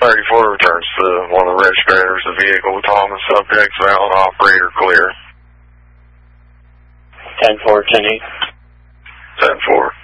34 returns to one of the registrators, the vehicle with all the subjects, valid, operator clear. 10-4, 10-8. 10-4.